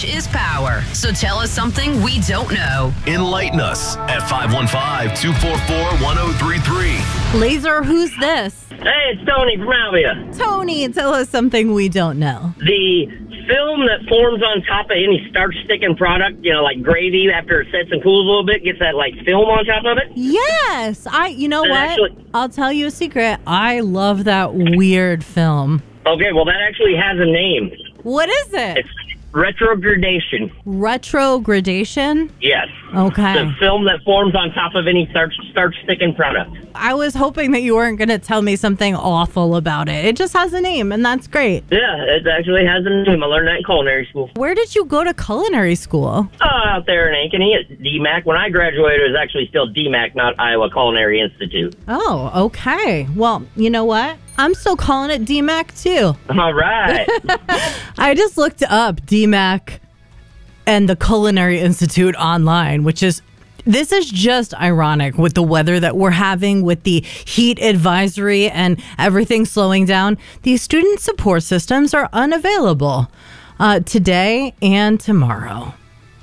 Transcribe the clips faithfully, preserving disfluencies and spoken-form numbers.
Knowledge is power. So tell us something we don't know. Enlighten us at five one five, two four four, one zero three three. Laser, who's this? Hey, it's Tony from Albia. Tony, tell us something we don't know. The film that forms on top of any starch-sticking product, you know, like gravy, after it sets and cools a little bit, gets that, like, film on top of it? Yes. I. You know And what? actually- I'll tell you a secret. I love that weird film. Okay, well, that actually has a name. What is it? It's retrogradation. Retrogradation? Yes. Okay. The film that forms on top of any starch, starch-sticking product. I was hoping that you weren't going to tell me something awful about it. It just has a name, and that's great. Yeah, it actually has a name. I learned that in culinary school. Where did you go to culinary school? Uh, out there in Ankeny at D MAC. When I graduated, it was actually still D MAC, not Iowa Culinary Institute. Oh, okay. Well, you know what? I'm still calling it D MAC, too. All right. I just looked up D MAC and the Culinary Institute online, which is, this is just ironic with the weather that we're having, with the heat advisory and everything slowing down. These student support systems are unavailable uh, today and tomorrow.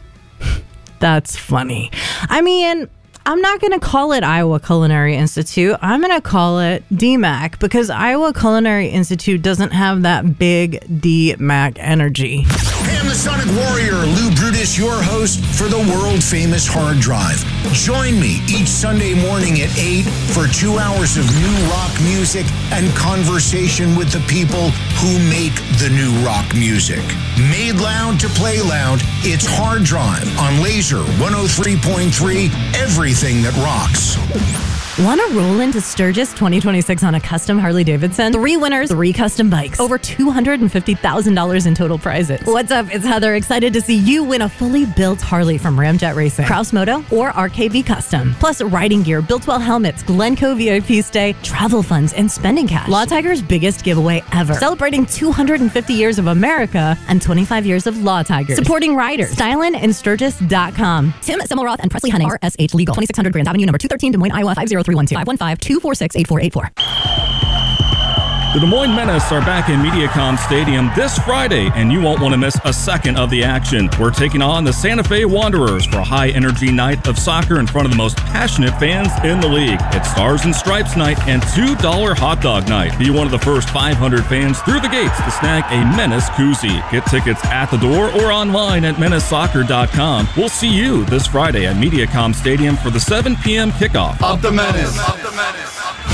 That's funny. I mean, I'm not going to call it Iowa Culinary Institute. I'm going to call it D MAC, because Iowa Culinary Institute doesn't have that big D MAC energy. Hey, I'm the Sonic Warrior, Lou Brutus, your host for the world-famous Hard Drive. Join me each Sunday morning at eight for two hours of new rock music and conversation with the people who make the new rock music. Made loud to play loud, it's Hard Drive on Laser one oh three point three, everything that rocks. Want to roll into Sturgis twenty twenty-six on a custom Harley-Davidson? Three winners, three custom bikes, over two hundred fifty thousand dollars in total prizes. What's up? It's Heather. Excited to see you win a fully built Harley from Ramjet Racing, Kraus Moto, or R K V Custom. Plus riding gear, Built-Well helmets, Glencoe V I P stay, travel funds, and spending cash. Law Tiger's biggest giveaway ever. Celebrating two hundred fifty years of America and twenty-five years of Law Tigers. Supporting riders. Stylin' and Sturgis dot com. Tim Semmelroth and Presley Henning, R S H Legal. twenty-six hundred Grand Avenue, number two thirteen, Des Moines, Iowa, five zero three one two. five one five, two four six, eight four eight four. The Des Moines Menace are back in MediaCom Stadium this Friday, and you won't want to miss a second of the action. We're taking on the Santa Fe Wanderers for a high-energy night of soccer in front of the most passionate fans in the league. It's Stars and Stripes night and two dollar hot dog night. Be one of the first five hundred fans through the gates to snag a Menace koozie. Get tickets at the door or online at menace soccer dot com. We'll see you this Friday at MediaCom Stadium for the seven p.m. kickoff. Up the Menace. Up the Menace.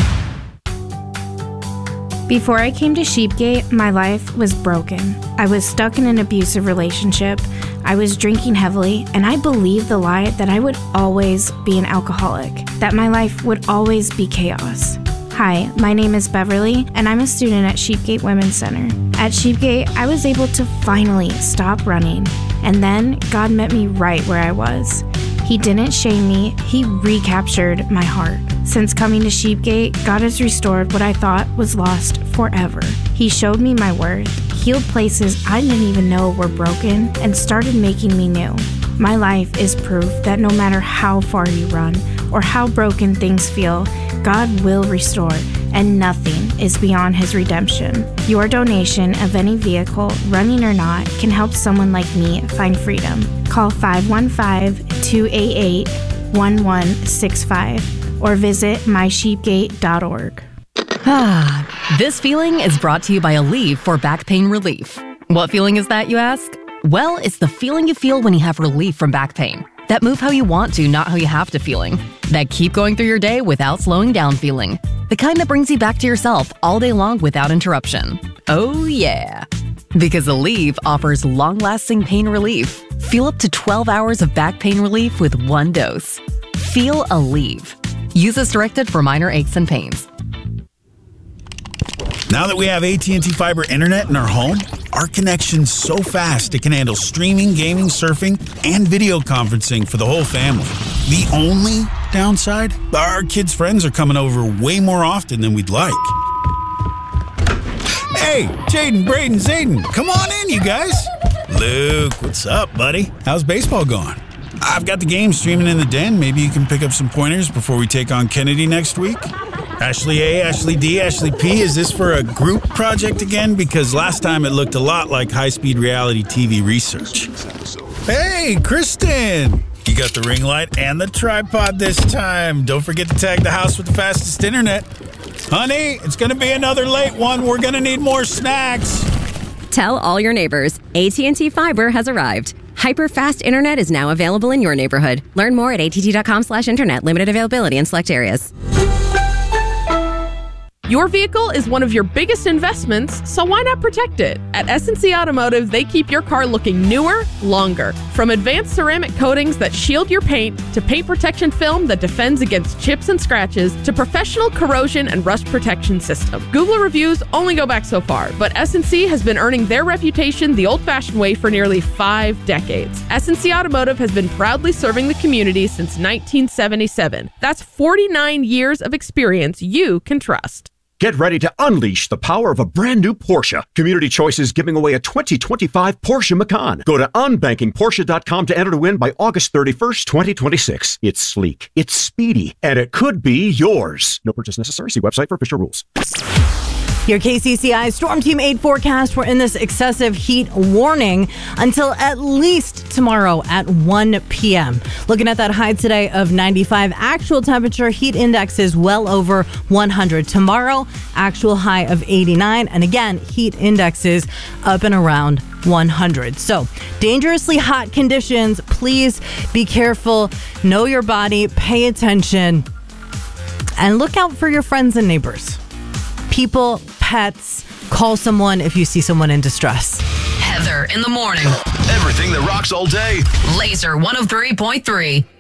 Before I came to Sheepgate, my life was broken. I was stuck in an abusive relationship. I was drinking heavily, and I believed the lie that I would always be an alcoholic, that my life would always be chaos. Hi, my name is Beverly, and I'm a student at Sheepgate Women's Center. At Sheepgate, I was able to finally stop running, and then God met me right where I was. He didn't shame me, He recaptured my heart. Since coming to Sheepgate, God has restored what I thought was lost forever. He showed me my worth, healed places I didn't even know were broken, and started making me new. My life is proof that no matter how far you run or how broken things feel, God will restore, and nothing is beyond His redemption. Your donation of any vehicle, running or not, can help someone like me find freedom. Call five one five, two eight eight, one one six five or visit my sheepgate dot org. Ah, this feeling is brought to you by Aleve for back pain relief. What feeling is that, you ask? Well, it's the feeling you feel when you have relief from back pain. That move how you want to, not how you have to feeling. That keep going through your day without slowing down feeling. The kind that brings you back to yourself all day long without interruption. Oh yeah. Because Aleve offers long-lasting pain relief. Feel up to twelve hours of back pain relief with one dose. Feel Aleve. Use as directed for minor aches and pains. Now that we have A T and T Fiber Internet in our home, our connection's so fast it can handle streaming, gaming, surfing, and video conferencing for the whole family. The only downside? Our kids' friends are coming over way more often than we'd like. Hey, Jaden, Braden, Zayden, come on in, you guys. Luke, what's up, buddy? How's baseball going? I've got the game streaming in the den. Maybe you can pick up some pointers before we take on Kennedy next week? Ashley A, Ashley D, Ashley P, is this for a group project again? Because last time it looked a lot like high-speed reality T V research. Hey, Kristen! You got the ring light and the tripod this time. Don't forget to tag the house with the fastest internet. Honey, it's going to be another late one. We're going to need more snacks. Tell all your neighbors, A T and T Fiber has arrived. Hyper-fast internet is now available in your neighborhood. Learn more at att.com slash internet. Limited availability in select areas. Your vehicle is one of your biggest investments, so why not protect it? At S and C Automotive, they keep your car looking newer, longer. From advanced ceramic coatings that shield your paint, to paint protection film that defends against chips and scratches, to professional corrosion and rust protection system. Google reviews only go back so far, but S and C has been earning their reputation the old-fashioned way for nearly five decades. S and C Automotive has been proudly serving the community since nineteen seventy-seven. That's forty-nine years of experience you can trust. Get ready to unleash the power of a brand new Porsche. Community Choice is giving away a twenty twenty-five Porsche Macan. Go to unbanking porsche dot com to enter to win by August thirty-first, twenty twenty-six. It's sleek, it's speedy, and it could be yours. No purchase necessary. See website for official rules. Your K C C I Storm Team eight forecast, we're in this excessive heat warning until at least tomorrow at one p.m. Looking at that high today of ninety-five, actual temperature, heat index is well over one hundred. Tomorrow, actual high of eighty-nine. And again, heat indexes up and around one hundred. So dangerously hot conditions. Please be careful. Know your body. Pay attention. And look out for your friends and neighbors. People, pets, call someone if you see someone in distress. Heather in the morning. Everything that rocks all day. Laser one oh three point three.